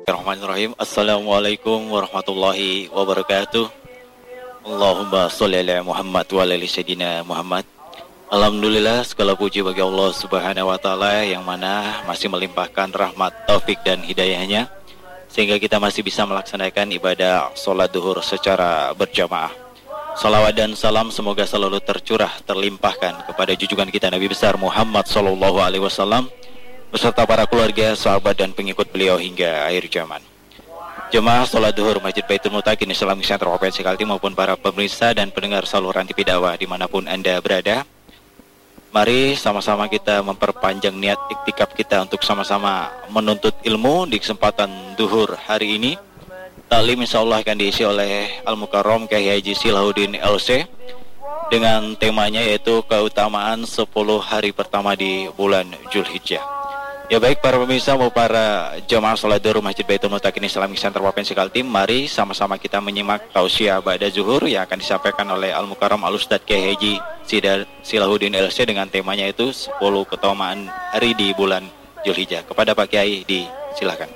Bismillahirrahmanirrahim. Assalamualaikum warahmatullahi wabarakatuh. Allahumma sholli ala Muhammad wa ala ali sayyidina Muhammad. Alhamdulillah, segala puji bagi Allah Subhanahu wa taala yang mana masih melimpahkan rahmat, taufik dan hidayahnya sehingga kita masih bisa melaksanakan ibadah salat zuhur secara berjamaah. Salawat dan salam semoga selalu tercurah, terlimpahkan kepada junjungan kita Nabi besar Muhammad sallallahu alaihi wasallam beserta para keluarga, sahabat dan pengikut beliau hingga akhir zaman. Jemaah salat zuhur Masjid Baitul Muttaqin Islamic Center Provinsi Kaltim maupun para pemirsa dan pendengar saluran TV dakwah dimanapun Anda berada, mari sama-sama kita memperpanjang niat iktikaf kita untuk sama-sama menuntut ilmu di kesempatan zuhur hari ini. Taklim insyaallah akan diisi oleh Al-Mukarram Kyai Haji Silahuddin LC dengan temanya yaitu keutamaan 10 hari pertama di bulan Zulhijjah. Ya baik para pemirsa maupun para jemaah salat zuhur Masjid Baitul Muttaqin Islamic Center Provinsi Kaltim, mari sama-sama kita menyimak tausiah ba'da zuhur yang akan disampaikan oleh Al-Mukarram Al-Ustadz Kyai Haji Silahuddin LC dengan temanya itu 10 keutamaan hari di bulan Zulhijjah. Kepada Pak Kyai disilakan.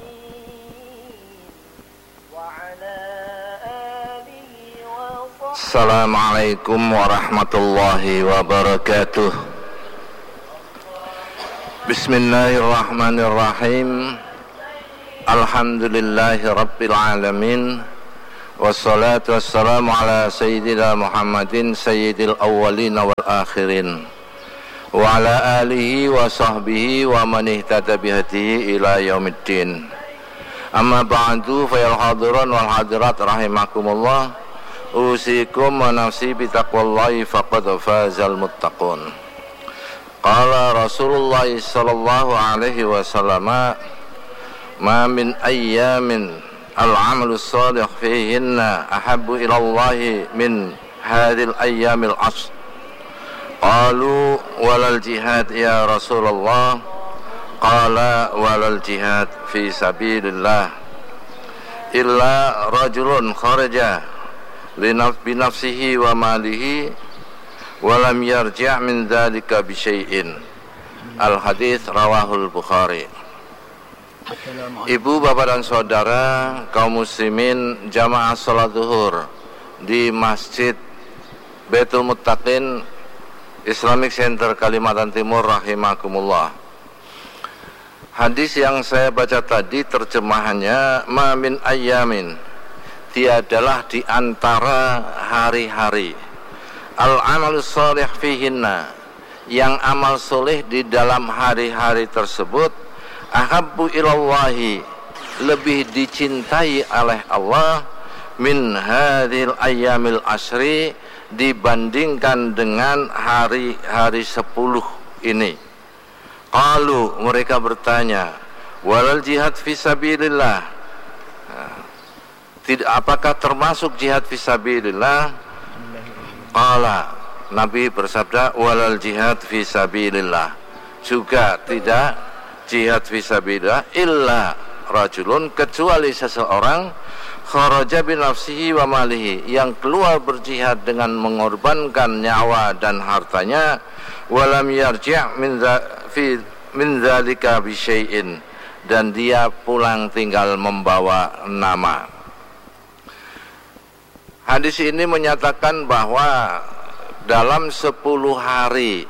Assalamualaikum warahmatullahi wabarakatuh. Bismillahirrahmanirrahim. Alhamdulillahi rabbil alamin. Wassalatu wassalamu ala sayyidina Muhammadin sayyidil awwalin wal akhirin wa ala alihi wa sahbihi wa man ihtada bihadihi ila yaumiddin. Amma ba'du, fa yal hadirin wal hadirat rahimakumullah. Usikum wa nafsi bitaqwallahi faqad fazal muttaqun. Qala Rasulullah sallallahu alaihi wasallam, ma min ayyamin al-amalu salih fihinna ahabbu ila Allah min hadhil ayyamil ashr. Qalu walal jihad ya Rasulullah. Qala walal jihad fi sabilillah illa rajulun kharaja binafsihi wa malihi walam yarji' min dzalika bi syai'in. Al-hadits rawahul Bukhari. Ibu, bapak dan saudara kaum muslimin jamaah salat zuhur di Masjid Baitul Muttaqin Islamic Center Kalimantan Timur rahimakumullah. Hadis yang saya baca tadi terjemahannya, ma min ayyamin, tiadalah di antara hari-hari, al-amalu sholih fihinna, yang amal soleh di dalam hari-hari tersebut, ahabbu ilallahi, lebih dicintai oleh Allah, min hadhil ayyamil ashri, dibandingkan dengan hari-hari 10 ini. Qalu, mereka bertanya, walal jihad fisabilillah, apakah termasuk jihad fisabilillah? Qala, Nabi bersabda, walal jihad fisabilillah, juga tidak jihad fisabilillah illa rajulun, kecuali seseorang, kharaja binafsihi wa malihi, yang keluar berjihad dengan mengorbankan nyawa dan hartanya, walam yarji' min dzalika bi syai'in, dan dia pulang tinggal membawa nama. Hadis ini menyatakan bahwa dalam 10 hari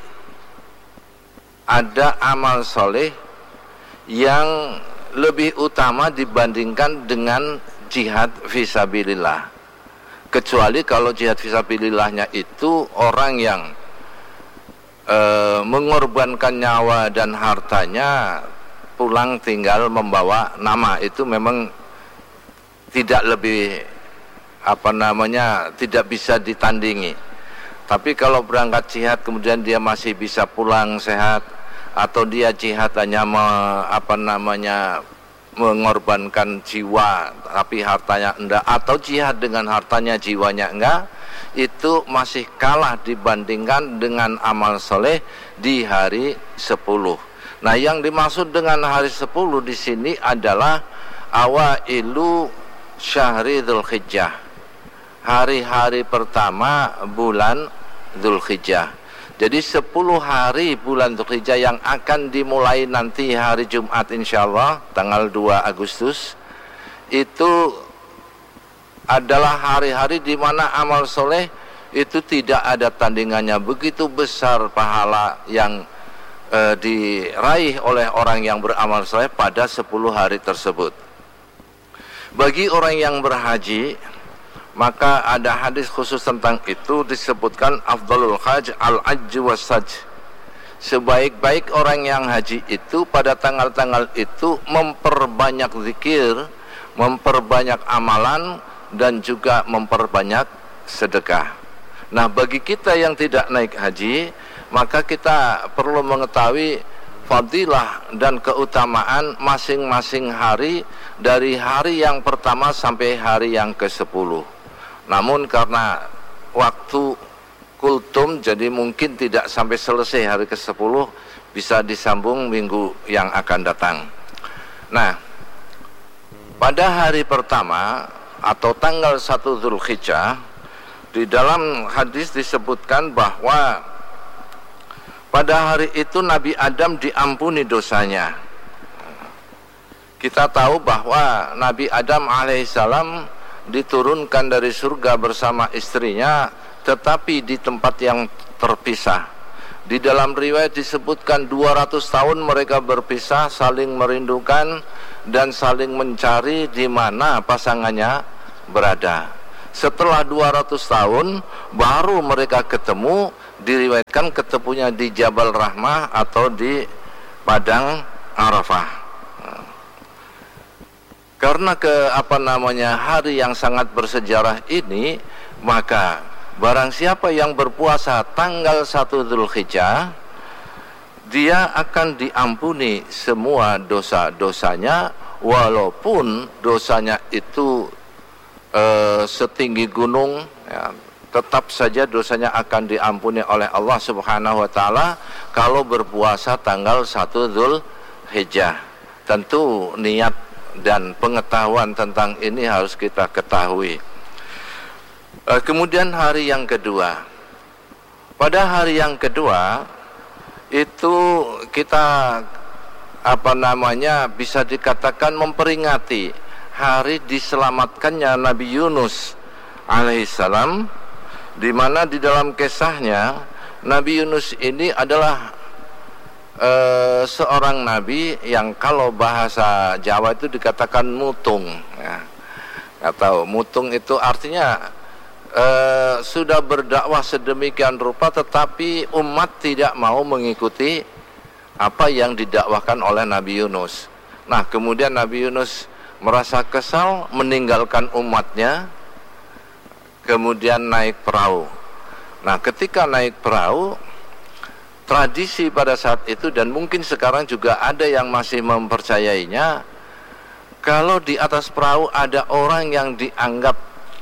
ada amal soleh yang lebih utama dibandingkan dengan jihad fisabilillah. Kecuali kalau jihad fisabilillahnya itu orang yang mengorbankan nyawa dan hartanya, pulang tinggal membawa nama, itu memang tidak lebih tidak bisa ditandingi. Tapi kalau berangkat jihad kemudian dia masih bisa pulang sehat, atau dia jihad hanya mengorbankan jiwa tapi hartanya enggak, atau jihad dengan hartanya jiwanya enggak, itu masih kalah dibandingkan dengan amal soleh di hari 10. Nah, yang dimaksud dengan hari 10 di sini adalah awailu syahri Dzulhijjah, hari-hari pertama bulan Dzulhijjah. Jadi 10 hari bulan Dzulhijjah yang akan dimulai nanti hari Jumat insyaallah tanggal 2 Agustus itu adalah hari-hari di mana amal soleh itu tidak ada tandingannya. Begitu besar pahala yang diraih oleh orang yang beramal soleh pada 10 hari tersebut. Bagi orang yang berhaji, maka ada hadis khusus tentang itu, disebutkan afdalul hajj al-ajj was-sajj. Sebaik-baik orang yang haji itu pada tanggal-tanggal itu memperbanyak zikir, memperbanyak amalan, dan juga memperbanyak sedekah. Nah, bagi kita yang tidak naik haji, maka kita perlu mengetahui fadilah dan keutamaan masing-masing hari, dari hari yang pertama sampai hari yang ke-10. Namun karena waktu kultum, jadi mungkin tidak sampai selesai hari ke-10, bisa disambung minggu yang akan datang. Nah, pada hari pertama atau tanggal 1 Dzulhijjah, di dalam hadis disebutkan bahwa pada hari itu Nabi Adam diampuni dosanya. Kita tahu bahwa Nabi Adam alaihissalam diturunkan dari surga bersama istrinya, tetapi di tempat yang terpisah. Di dalam riwayat disebutkan 200 tahun mereka berpisah, saling merindukan dan saling mencari di mana pasangannya berada. Setelah 200 tahun baru mereka ketemu, diriwayatkan ketemunya di Jabal Rahmah atau di Padang Arafah. Karena hari yang sangat bersejarah ini, maka barang siapa yang berpuasa tanggal 1 Dzulhijjah, dia akan diampuni semua dosa-dosanya, walaupun dosanya itu setinggi gunung, ya, tetap saja dosanya akan diampuni oleh Allah Subhanahu wa taala kalau berpuasa tanggal 1 Dzulhijjah. Tentu niat dan pengetahuan tentang ini harus kita ketahui. Kemudian hari yang kedua. Pada hari yang kedua itu kita bisa dikatakan memperingati hari diselamatkannya Nabi Yunus alaihissalam, di mana di dalam kisahnya Nabi Yunus ini adalah seorang nabi yang kalau bahasa Jawa itu dikatakan mutung, ya. Atau mutung itu artinya sudah berdakwah sedemikian rupa, tetapi umat tidak mau mengikuti apa yang didakwahkan oleh Nabi Yunus. Nah, kemudian Nabi Yunus merasa kesal, meninggalkan umatnya, kemudian naik perahu. Nah, ketika naik perahu, tradisi pada saat itu, dan mungkin sekarang juga ada yang masih mempercayainya, kalau di atas perahu ada orang yang dianggap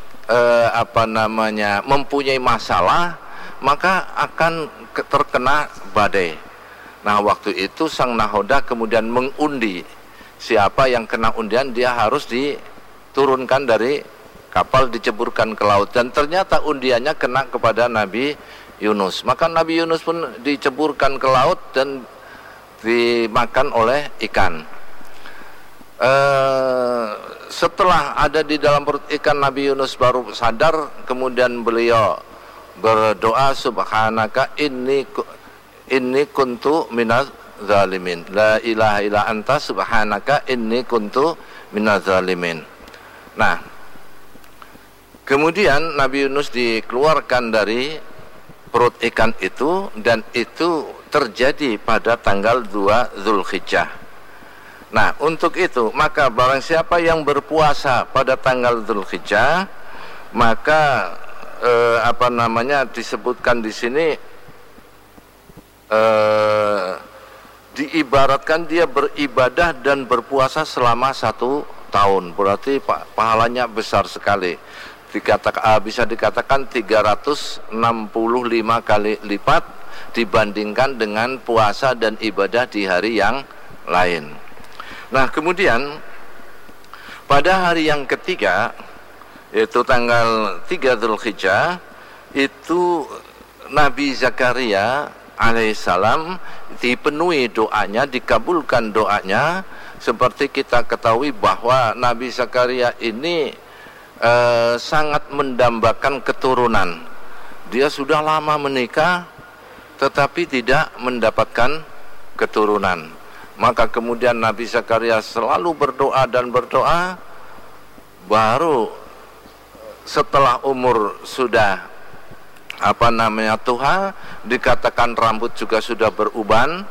mempunyai masalah, maka akan terkena badai. Nah, waktu itu sang nahoda kemudian mengundi, siapa yang kena undian dia harus diturunkan dari kapal, diceburkan ke laut, dan ternyata undiannya kena kepada Nabi Yunus. Maka Nabi Yunus pun diceburkan ke laut dan dimakan oleh ikan. Setelah ada di dalam perut ikan, Nabi Yunus baru sadar, kemudian beliau berdoa, subhanaka inni kuntu minaz zalimin, la ilaha illa anta subhanaka inni kuntu minaz zalimin. Nah, kemudian Nabi Yunus dikeluarkan dari perut ikan itu, dan itu terjadi pada tanggal 2 Dzulhijjah. Nah, untuk itu maka barang siapa yang berpuasa pada tanggal Dzulhijjah, maka disebutkan di sini diibaratkan dia beribadah dan berpuasa selama 1 tahun. Berarti pahalanya besar sekali. Bisa dikatakan 365 kali lipat dibandingkan dengan puasa dan ibadah di hari yang lain. Nah, kemudian pada hari yang ketiga, yaitu tanggal 3 Dzulhijjah, itu Nabi Zakaria alaihissalam dipenuhi doanya, dikabulkan doanya. Seperti kita ketahui bahwa Nabi Zakaria ini sangat mendambakan keturunan. Dia sudah lama menikah tetapi tidak mendapatkan keturunan. Maka kemudian Nabi Zakaria selalu berdoa dan berdoa. Baru setelah umur sudah tua, dikatakan rambut juga sudah beruban,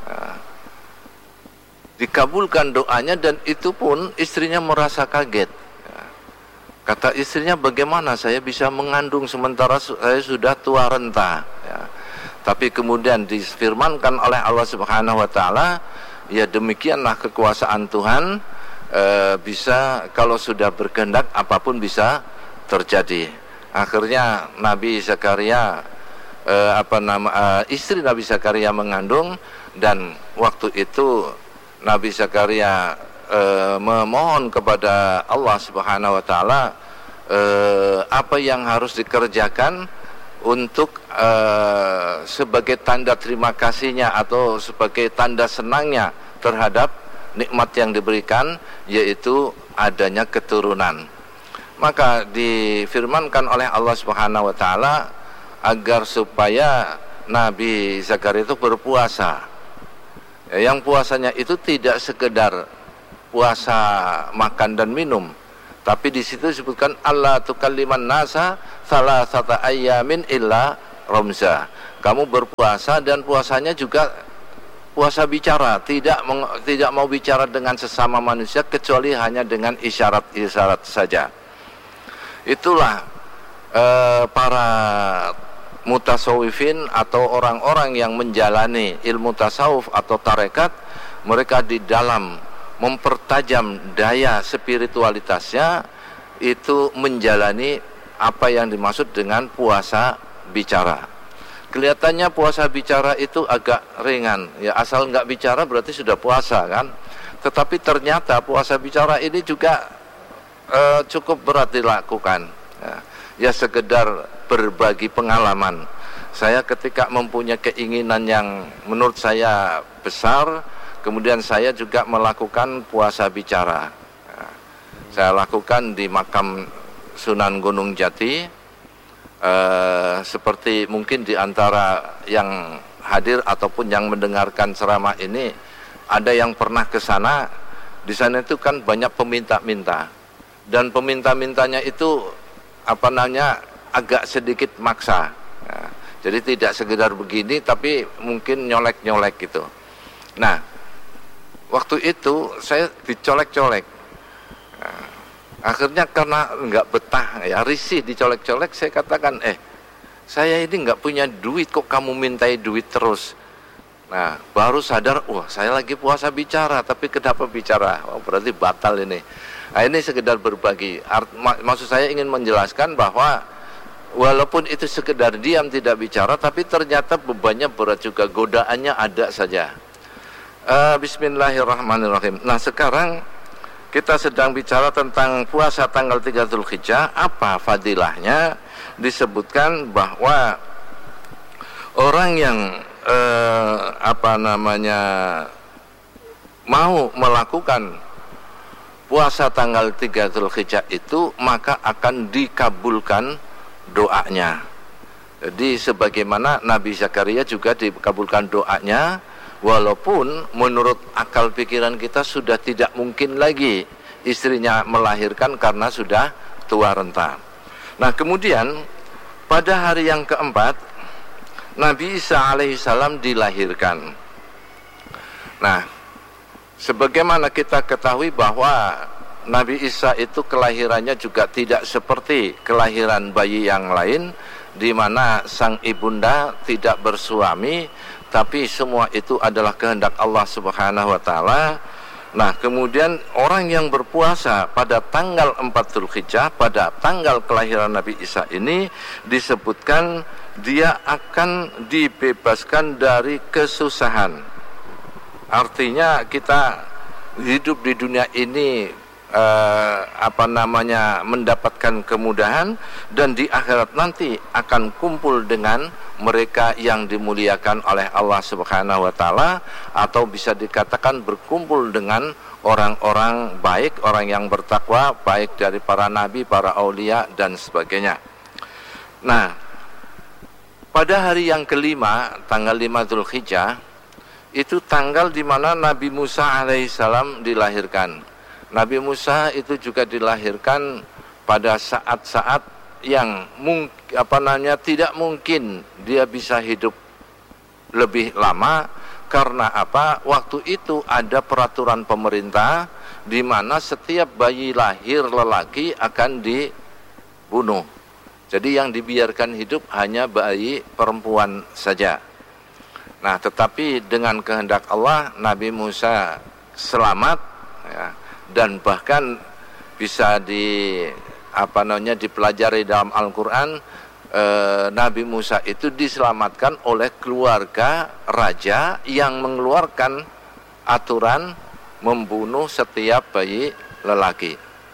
dikabulkan doanya, dan itu pun istrinya merasa kaget. Kata istrinya, bagaimana saya bisa mengandung sementara saya sudah tua renta, ya. Tapi kemudian difirmankan oleh Allah Subhanahu wa taala, ya demikianlah kekuasaan Tuhan, bisa kalau sudah berkehendak apapun bisa terjadi. Akhirnya Nabi Zakaria istri Nabi Zakaria mengandung, dan waktu itu Nabi Zakaria memohon kepada Allah Subhanahu wa taala apa yang harus dikerjakan untuk sebagai tanda terima kasihnya atau sebagai tanda senangnya terhadap nikmat yang diberikan, yaitu adanya keturunan. Maka difirmankan oleh Allah Subhanahu wa taala agar supaya Nabi Zakaria itu berpuasa. Yang puasanya itu tidak sekedar puasa makan dan minum, tapi di situ disebutkan Allah tukalliman nasa salasata ayyamin illa ramza. Kamu berpuasa dan puasanya juga puasa bicara, tidak mau bicara dengan sesama manusia kecuali hanya dengan isyarat-isyarat saja. Itulah para mutasawwifin atau orang-orang yang menjalani ilmu tasawuf atau tarekat, mereka di dalam mempertajam daya spiritualitasnya itu menjalani apa yang dimaksud dengan puasa bicara. Kelihatannya puasa bicara itu agak ringan, ya asal nggak bicara berarti sudah puasa kan. Tetapi ternyata puasa bicara ini juga cukup berat dilakukan. Ya sekedar berbagi pengalaman. Saya ketika mempunyai keinginan yang menurut saya besar, kemudian saya juga melakukan puasa bicara. Saya lakukan di makam Sunan Gunung Jati. Seperti mungkin di antara yang hadir ataupun yang mendengarkan ceramah ini ada yang pernah ke sana. Di sana itu kan banyak peminta-minta, dan peminta-mintanya itu agak sedikit maksa. Nah, jadi tidak sekedar begini tapi mungkin nyolek-nyolek gitu. Nah, waktu itu saya dicolek-colek. Nah, akhirnya karena nggak betah, ya risih dicolek-colek, saya katakan, saya ini nggak punya duit, kok kamu mintai duit terus. Nah, baru sadar, wah saya lagi puasa bicara, tapi kenapa bicara? Oh, berarti batal ini. Nah, ini sekedar berbagi. Maksud saya ingin menjelaskan bahwa walaupun itu sekedar diam tidak bicara, tapi ternyata bebannya berat juga, godaannya ada saja. Bismillahirrahmanirrahim. Nah, sekarang kita sedang bicara tentang puasa tanggal 3 Dzulhijjah. Apa fadilahnya? Disebutkan bahwa orang yang mau melakukan puasa tanggal 3 Dzulhijjah itu, maka akan dikabulkan doanya. Jadi sebagaimana Nabi Zakaria juga dikabulkan doanya, walaupun menurut akal pikiran kita sudah tidak mungkin lagi istrinya melahirkan karena sudah tua renta. Nah, kemudian pada hari yang keempat Nabi Isa alaihissalam dilahirkan. Nah, sebagaimana kita ketahui bahwa Nabi Isa itu kelahirannya juga tidak seperti kelahiran bayi yang lain, di mana sang ibunda tidak bersuami, tapi semua itu adalah kehendak Allah Subhanahu wa taala. Nah, kemudian orang yang berpuasa pada tanggal 4 Dzulhijjah, pada tanggal kelahiran Nabi Isa ini, disebutkan dia akan dibebaskan dari kesusahan. Artinya kita hidup di dunia ini mendapatkan kemudahan, dan di akhirat nanti akan kumpul dengan mereka yang dimuliakan oleh Allah Subhanahu wa taala, atau bisa dikatakan berkumpul dengan orang-orang baik, orang yang bertakwa, baik dari para nabi, para aulia dan sebagainya. Nah, pada hari yang kelima, tanggal 5 Dzulhijjah, itu tanggal di mana Nabi Musa alaihissalam dilahirkan. Nabi Musa itu juga dilahirkan pada saat-saat yang tidak mungkin dia bisa hidup lebih lama. Karena apa? Waktu itu ada peraturan pemerintah di mana setiap bayi lahir lelaki akan dibunuh. Jadi yang dibiarkan hidup hanya bayi perempuan saja. Nah, tetapi dengan kehendak Allah, Nabi Musa selamat, ya, dan bahkan bisa dipelajari dalam Al-Quran, Nabi Musa itu diselamatkan oleh keluarga raja yang mengeluarkan aturan membunuh setiap bayi lelaki.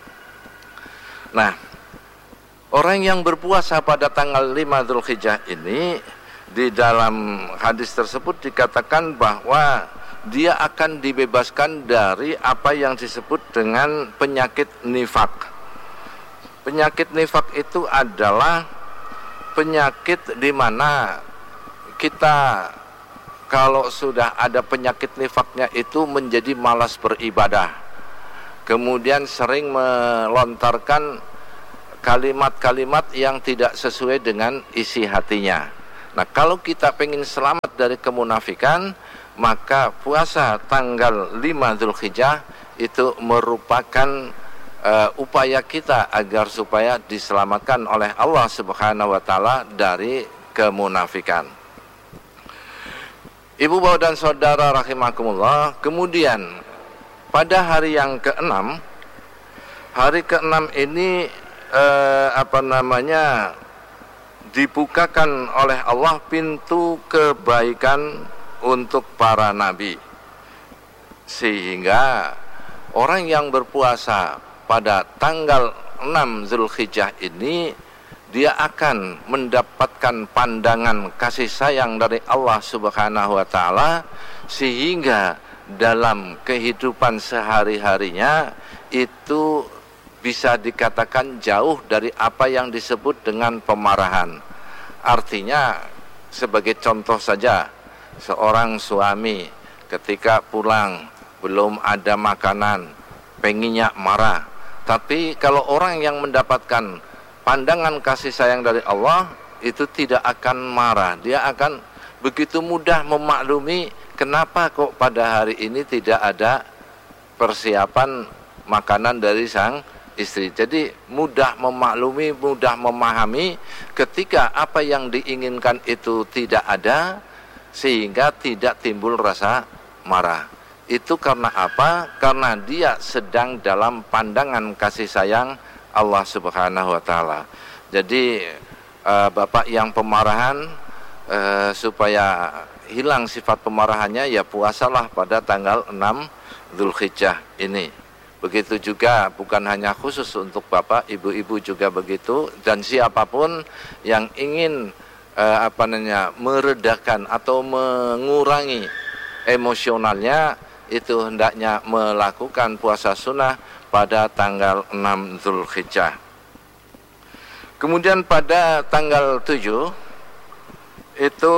Nah, orang yang berpuasa pada tanggal 5 Dzulhijjah ini, di dalam hadis tersebut dikatakan bahwa dia akan dibebaskan dari apa yang disebut dengan penyakit nifak. Penyakit nifak itu adalah penyakit di mana kita kalau sudah ada penyakit nifaknya itu menjadi malas beribadah. Kemudian sering melontarkan kalimat-kalimat yang tidak sesuai dengan isi hatinya. Nah, kalau kita pengen selamat dari kemunafikan, maka puasa tanggal 5 Dzulhijjah itu merupakan upaya kita agar supaya diselamatkan oleh Allah Subhanahu wa taala dari kemunafikan. Ibu bapak dan saudara rahimakumullah, kemudian pada hari yang ke-6, hari ke-6 ini dibukakan oleh Allah pintu kebaikan untuk para nabi, sehingga orang yang berpuasa pada tanggal 6 Dzulhijjah ini dia akan mendapatkan pandangan kasih sayang dari Allah Subhanahu wa taala, sehingga dalam kehidupan sehari-harinya itu bisa dikatakan jauh dari apa yang disebut dengan pemarahan. Artinya, sebagai contoh saja, seorang suami ketika pulang belum ada makanan, pengennya marah. Tapi kalau orang yang mendapatkan pandangan kasih sayang dari Allah, itu tidak akan marah. Dia akan begitu mudah memaklumi kenapa kok pada hari ini tidak ada persiapan makanan dari sang istri. Jadi mudah memaklumi, mudah memahami ketika apa yang diinginkan itu tidak ada, sehingga tidak timbul rasa marah. Itu karena apa? Karena dia sedang dalam pandangan kasih sayang Allah Subhanahu wa taala. Jadi bapak yang pemarahan, supaya hilang sifat pemarahannya, ya puasalah pada tanggal 6 Dzulhijjah ini. Begitu juga bukan hanya khusus untuk bapak, ibu-ibu juga begitu, dan siapapun yang ingin meredakan atau mengurangi emosionalnya, itu hendaknya melakukan puasa sunnah pada tanggal 6 Dzulhijjah. Kemudian pada tanggal 7 itu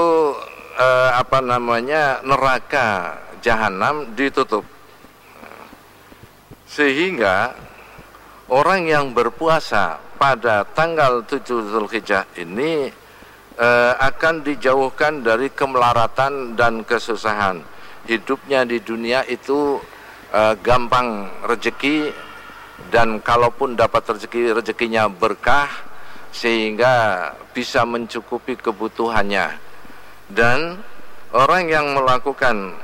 neraka jahanam ditutup, sehingga orang yang berpuasa pada tanggal 7 Dzulhijjah ini akan dijauhkan dari kemelaratan dan kesusahan. Hidupnya di dunia itu gampang rezeki, dan kalaupun dapat rezeki, rezekinya berkah sehingga bisa mencukupi kebutuhannya. Dan orang yang melakukan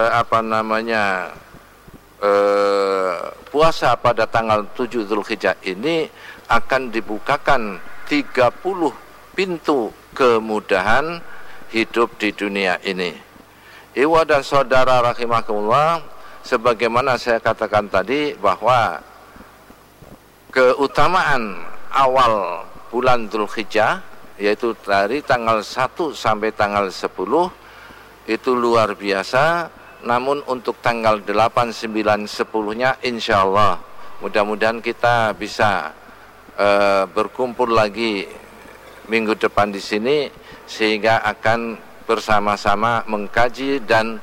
puasa pada tanggal 7 Dzulhijjah ini akan dibukakan 30 pintu kemudahan hidup di dunia ini. Ibu dan saudara rahimakumullah, sebagaimana saya katakan tadi bahwa keutamaan awal bulan Dzulhijjah yaitu dari tanggal 1 sampai tanggal 10 itu luar biasa. Namun untuk tanggal 8, 9, 10-nya insya Allah mudah-mudahan kita bisa berkumpul lagi minggu depan di sini, sehingga akan bersama-sama mengkaji dan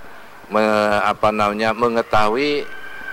mengetahui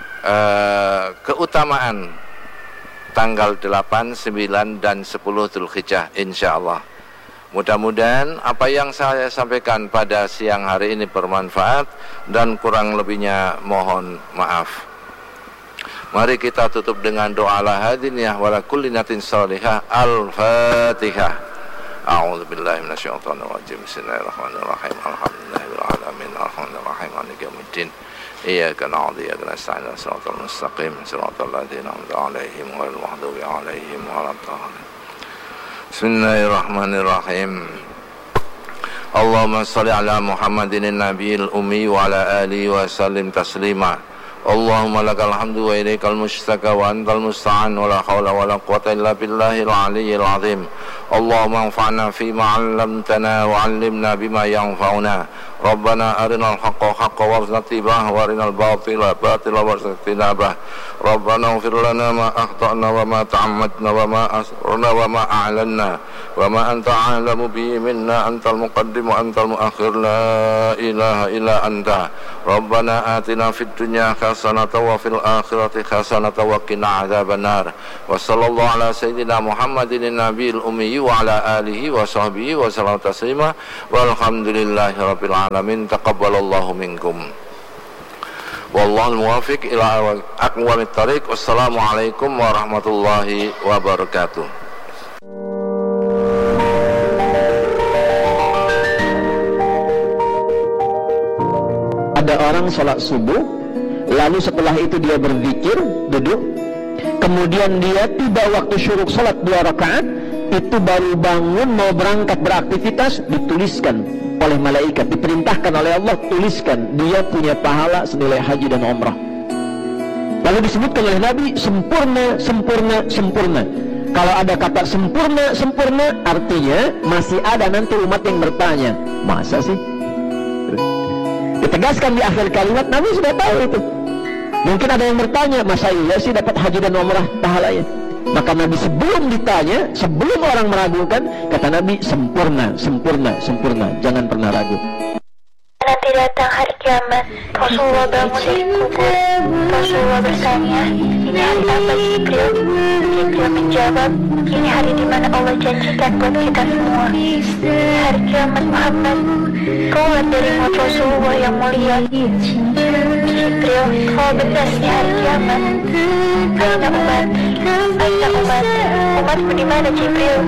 keutamaan tanggal 8, 9, dan 10 Dzulhijjah insyaallah. Mudah-mudahan apa yang saya sampaikan pada siang hari ini bermanfaat, dan kurang lebihnya mohon maaf. Mari kita tutup dengan doa la hadiniyah wa la kulli natin salihah. Al-Fatihah. A'udzu billahi minasyaitonir rajim. Bismillahirrahmanirrahim. Alhamdulillahil alamin. Arrahmanirrahim. Maliki yaumiddin. Iyyaka na'budu wa iyyaka nasta'in. Shiratal mustaqim. Shiratal ladzina an'amta 'alaihim ghairil maghdubi 'alaihim waladdallin. Bismillahirrahmanirrahim. Allahumma shalli ala Muhammadin nabiyil ummi wa ala alihi wa sallim taslima. Allahumma lakal hamdu wa ilaikal mustaka wa antal musta'an wa la hawla wa la quwwata illa billahil aliyyil azim. Allahumma anfa'na fima 'allamtana wa 'allimna bima yanfa'una. Rabbana arinal haqqa haqqan warzuqna ittiba'ahu wa arinal batila batilan warzuqna ijtinabah. Rabbana ighfir lana ma akhta'na wa ma ta'ammadna wa ma asrarna wa ma a'lanna wa ma anta 'alamu bihi minna antal muqaddim wa antal muakhir la ilaha illa anta. Rabbana atina fid dunya hasanatan wa fil akhirati hasanatan wa qina adzabannar. Wa sallallahu ala sayyidina Muhammadin nabiyil ummi wa ala alihi wa sahbihi wa sallam taslima. Walhamdulillahi rabbil alamin. Taqabbalallahu minkum. Wallahul muwaffiq ila aqwamit thariq. Wassalamualaikum warahmatullahi wabarakatuh. Ada orang sholat subuh, lalu setelah itu dia berzikir, duduk, kemudian dia tiba waktu syuruk sholat 2 rakaat, itu baru bangun mau berangkat beraktivitas, dituliskan oleh malaikat, diperintahkan oleh Allah, tuliskan dia punya pahala senilai haji dan umrah. Lalu disebutkan oleh Nabi, sempurna, sempurna, sempurna. Kalau ada kata sempurna, sempurna, artinya masih ada nanti umat yang bertanya, masa sih? Ditegaskan di akhir kalimat, Nabi sudah tahu itu. Mungkin ada yang bertanya, masa iya sih dapat haji dan umrah pahalanya? Maka Nabi sebelum ditanya, sebelum orang meragukan, kata Nabi, sempurna, sempurna, sempurna, jangan pernah ragu. Nanti datang hari kiamat, Rasulullah bangun dari kubur. Rasulullah bertanya, ini hari apa Jibril? Jibril menjawab, ini hari di mana Allah janjikan buat kita semua. Ini hari kiamat Muhammad. Keluar dari mulut Rasulullah yang mulia. Jibril, kalau benar ini hari kiamat, aina umat, umatku di mana Jibril?